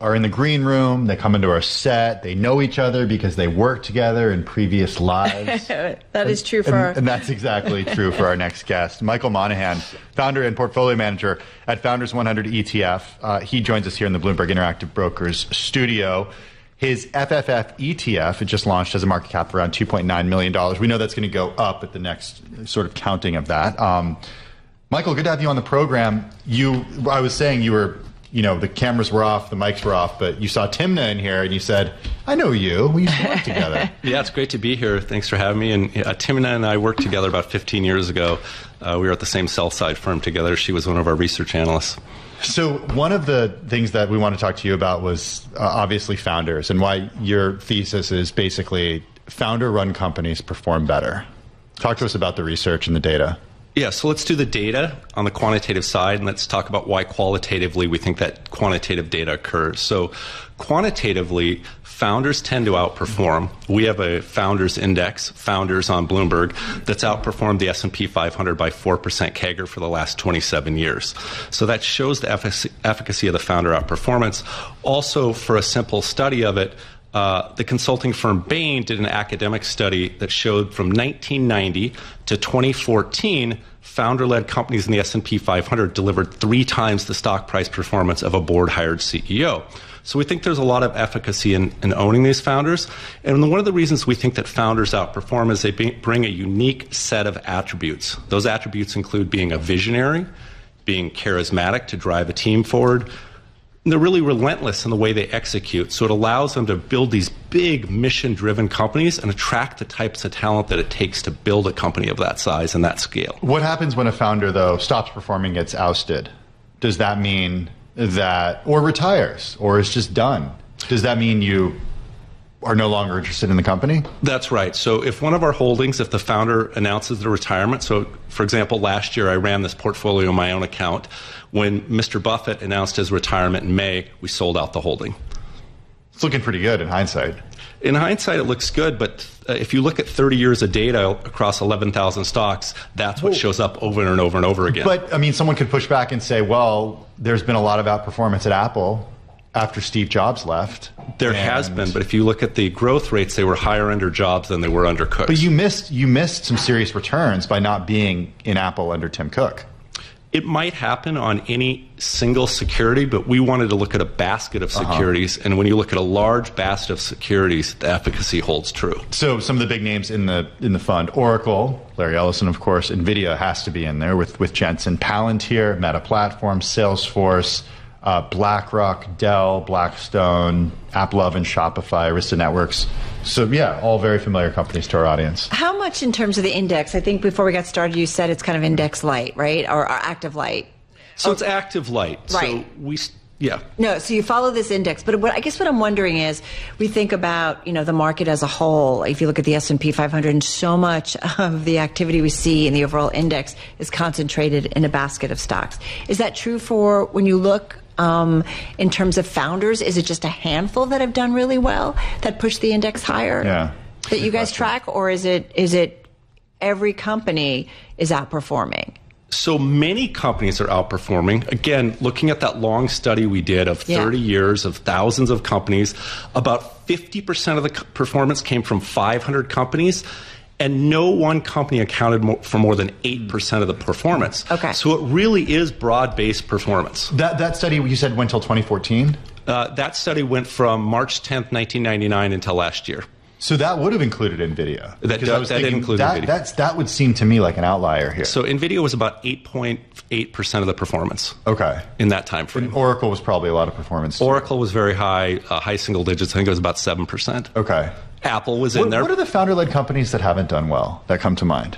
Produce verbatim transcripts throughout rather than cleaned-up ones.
are in the green room. They come into our set. They know each other because they worked together in previous lives. That is true for and, our... and that's exactly true for our next guest, Michael Monahan, founder and portfolio manager at Founders one hundred E T F. Uh, he joins us here in the Bloomberg Interactive Brokers studio. His F F F E T F, it just launched, has a market cap of around two point nine million dollars. We know that's going to go up at the next sort of counting of that. Um, Michael, good to have you on the program. You, I was saying you were... You know, the cameras were off, the mics were off, but you saw Timna in here and you said, I know you. We used to work together. Yeah, it's great to be here. Thanks for having me. And uh, Timna and I worked together about fifteen years ago. Uh, we were at the same sell-side firm together. She was one of our research analysts. So one of the things that we want to talk to you about was uh, obviously founders and why your thesis is basically founder-run companies perform better. Talk to us about the research and the data. Yeah, so let's do the data on the quantitative side, and let's talk about why qualitatively we think that quantitative data occurs. So quantitatively, founders tend to outperform. We have a founders index, founders on Bloomberg, that's outperformed the S and P five hundred by four percent C A G R for the last twenty-seven years. So that shows the efficacy of the founder outperformance. Also, for a simple study of it, Uh, the consulting firm Bain did an academic study that showed from nineteen ninety to twenty fourteen, founder-led companies in the S and P five hundred delivered three times the stock price performance of a board-hired C E O. So we think there's a lot of efficacy in, in owning these founders. And one of the reasons we think that founders outperform is they be, bring a unique set of attributes. Those attributes include being a visionary, being charismatic to drive a team forward. And they're really relentless in the way they execute. So it allows them to build these big mission-driven companies and attract the types of talent that it takes to build a company of that size and that scale. What happens when a founder, though, stops performing, gets ousted? Does that mean that, or retires, or is just done? Does that mean you are no longer interested in the company? That's right. So if one of our holdings, if the founder announces their retirement, so for example, last year I ran this portfolio on my own account. When Mister Buffett announced his retirement in May, we sold out the holding. It's looking pretty good in hindsight. In hindsight, it looks good, but uh, if you look at thirty years of data across eleven thousand stocks, that's what well, shows up over and over and over again. But, I mean, someone could push back and say, well, there's been a lot of outperformance at Apple after Steve Jobs left. There has been, but if you look at the growth rates, they were higher under Jobs than they were under Cook. But you missed you missed some serious returns by not being in Apple under Tim Cook. It might happen on any single security, but we wanted to look at a basket of securities, uh-huh. and when you look at a large basket of securities, the efficacy holds true. So some of the big names in the in the fund, Oracle, Larry Ellison, of course, NVIDIA has to be in there with, with Jensen, Palantir, Meta Platforms, Salesforce, Uh, BlackRock, Dell, Blackstone, AppLovin, and Shopify, Arista Networks. So, yeah, all very familiar companies to our audience. How much in terms of the index? I think before we got started, you said it's kind of index light, right? Or, or active light. So oh, it's active light. Right. So we, yeah. No, so you follow this index. But what, I guess what I'm wondering is, we think about, you know, the market as a whole. If you look at the S and P five hundred, and so much of the activity we see in the overall index is concentrated in a basket of stocks. Is that true for when you look Um, in terms of founders? Is it just a handful that have done really well that push the index higher? Yeah. That you guys track, or is it is it every company is outperforming? So many companies are outperforming. Again, looking at that long study we did of thirty yeah. years of thousands of companies, about fifty percent of the performance came from five hundred companies. And no one company accounted more, for more than eight percent of the performance. Okay. So it really is broad-based performance. That that study you said went until twenty fourteen? Uh, that study went from March tenth, nineteen ninety-nine until last year. So that would have included NVIDIA. That, does, I was that thinking, did include that, NVIDIA. That's, that would seem to me like an outlier here. So NVIDIA was about eight point eight percent of the performance. Okay. In that time frame. And Oracle was probably a lot of performance too. Oracle was very high, uh, high single digits. I think it was about seven percent. Okay. Apple was what, in there. What are the founder-led companies that haven't done well that come to mind?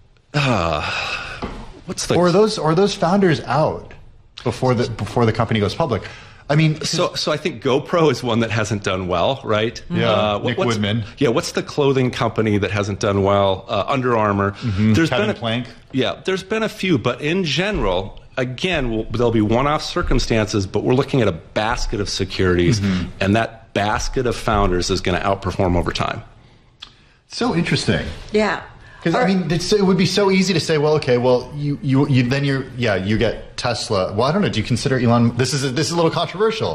Uh, what's the... Or are those, or are those founders out before the, before the company goes public? I mean, so so I think GoPro is one that hasn't done well, right? Yeah, uh, Nick what's, Woodman. Yeah, what's the clothing company that hasn't done well? Uh, Under Armour. Mm-hmm. There's Kevin been a, Plank. Yeah, there's been a few, but in general, again, we'll, there'll be one-off circumstances, but we're looking at a basket of securities, mm-hmm. and that basket of founders is going to outperform over time. So interesting. Yeah. Because I mean, it's, it would be so easy to say, well, okay, well, you, you, you then you're, yeah, you get Tesla. Well, I don't know. Do you consider Elon? This is a, this is a little controversial.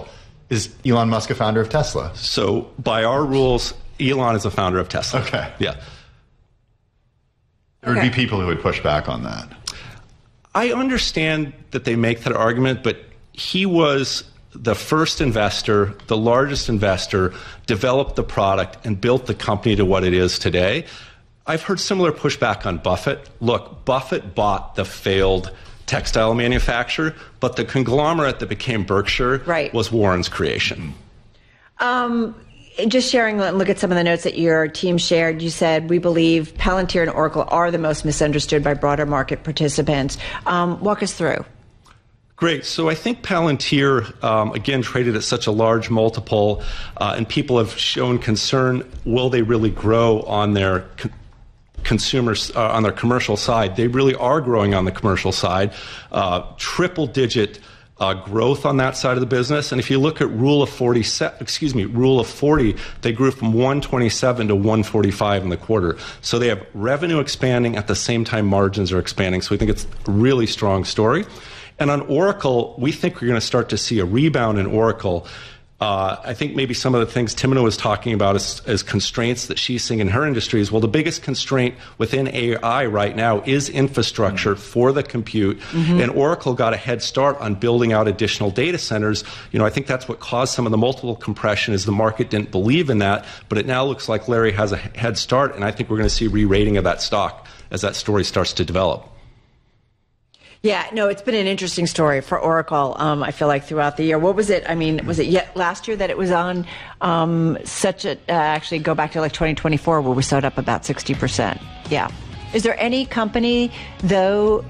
Is Elon Musk a founder of Tesla? So by our rules, Elon is a founder of Tesla. Okay. Yeah. There would Okay. be people who would push back on that. I understand that they make that argument, but he was the first investor, the largest investor, developed the product and built the company to what it is today. I've heard similar pushback on Buffett. Look, Buffett bought the failed textile manufacturer, but the conglomerate that became Berkshire Right. was Warren's creation. Um, just sharing, look at some of the notes that your team shared. You said, we believe Palantir and Oracle are the most misunderstood by broader market participants. Um, walk us through. Great. So I think Palantir, um, again, traded at such a large multiple, uh, and people have shown concern, will they really grow on their con- consumers, uh, on their commercial side? They really are growing on the commercial side, uh, triple digit Uh, growth on that side of the business. And if you look at Rule of forty, excuse me, Rule of forty, they grew from one twenty-seven to one forty-five in the quarter. So they have revenue expanding at the same time margins are expanding. So we think it's a really strong story. And on Oracle, we think we're going to start to see a rebound in Oracle. Uh, I think maybe some of the things Timna was talking about as, as constraints that she's seeing in her industries. Well, the biggest constraint within A I right now is infrastructure mm-hmm. for the compute. Mm-hmm. And Oracle got a head start on building out additional data centers. You know, I think that's what caused some of the multiple compression is the market didn't believe in that. But it now looks like Larry has a head start. And I think we're going to see re-rating of that stock as that story starts to develop. Yeah, no, it's been an interesting story for Oracle, um, I feel like, throughout the year. What was it? I mean, was it yet last year that it was on um, such a, uh, actually go back to like twenty twenty-four where we saw it up about sixty percent. Yeah. Is there any company, though,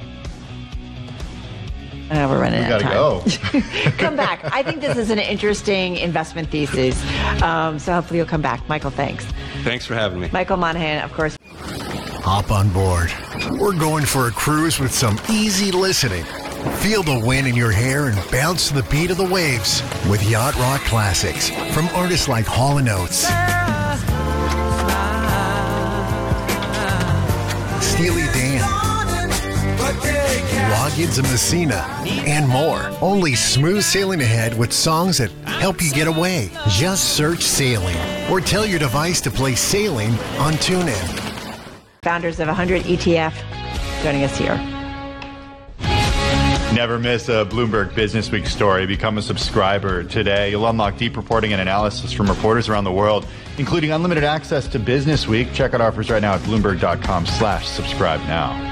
oh, we're running we out of time. Go. Come back. I think this is an interesting investment thesis. Um, so hopefully you'll come back. Michael, thanks. Thanks for having me. Michael Monahan, of course. Hop on board. We're going for a cruise with some easy listening. Feel the wind in your hair and bounce to the beat of the waves with Yacht Rock classics from artists like Hall and Oates, Steely Dan, Loggins and Messina, and more. Only smooth sailing ahead with songs that help you get away. Just search Sailing or tell your device to play Sailing on TuneIn. Founders of one hundred E T F joining us here. Never miss a Bloomberg Business Week story. Become a subscriber today. You'll unlock deep reporting and analysis from reporters around the world, including unlimited access to Business Week. Check out offers right now at Bloomberg.com slash subscribe now.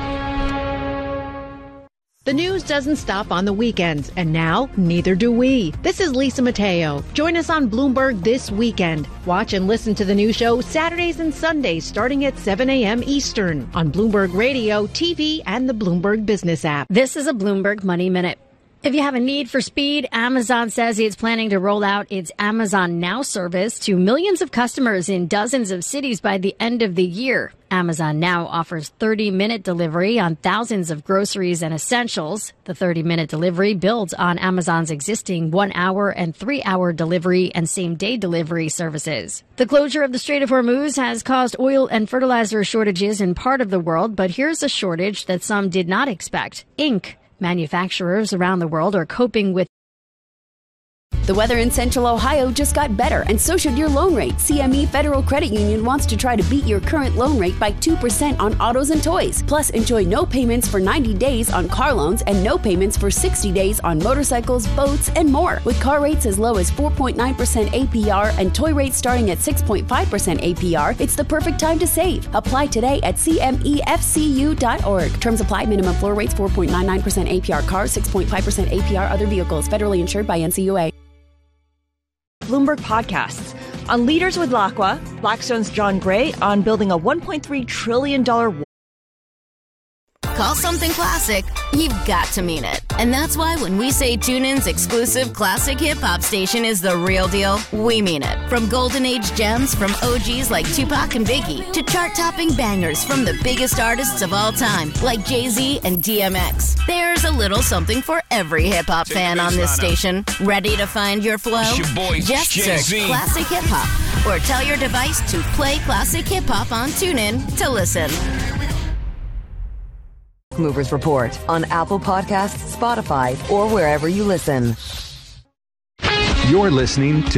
The news doesn't stop on the weekends, and now neither do we. This is Lisa Mateo. Join us on Bloomberg this weekend. Watch and listen to the new show Saturdays and Sundays starting at seven a.m. Eastern on Bloomberg Radio, T V, and the Bloomberg Business app. This is a Bloomberg Money Minute. If you have a need for speed, Amazon says it's planning to roll out its Amazon Now service to millions of customers in dozens of cities by the end of the year. Amazon Now offers thirty-minute delivery on thousands of groceries and essentials. The thirty-minute delivery builds on Amazon's existing one-hour and three-hour delivery and same-day delivery services. The closure of the Strait of Hormuz has caused oil and fertilizer shortages in part of the world, but here's a shortage that some did not expect: ink. Manufacturers around the world are coping with The weather in Central Ohio just got better, and so should your loan rate. C M E Federal Credit Union wants to try to beat your current loan rate by two percent on autos and toys. Plus, enjoy no payments for ninety days on car loans and no payments for sixty days on motorcycles, boats, and more. With car rates as low as four point nine percent A P R and toy rates starting at six point five percent A P R, it's the perfect time to save. Apply today at C M E F C U dot org. Terms apply. Minimum floor rates four point nine nine percent A P R cars, six point five percent A P R other vehicles. Federally insured by N C U A. Bloomberg podcasts on Leaders with Laqua, Blackstone's John Gray on building a one point three trillion dollars. Call something classic, you've got to mean it. And that's why when we say TuneIn's exclusive classic hip-hop station is the real deal, we mean it. From golden age gems from O Gs like Tupac and Biggie to chart-topping bangers from the biggest artists of all time like Jay-Z and D M X. There's a little something for every hip-hop fan on this station. Ready to find your flow? It's your boy, Just Jay-Z. search Classic Hip Hop or tell your device to play Classic Hip Hop on TuneIn to listen. Movers Report on Apple Podcasts, Spotify, or wherever you listen. You're listening to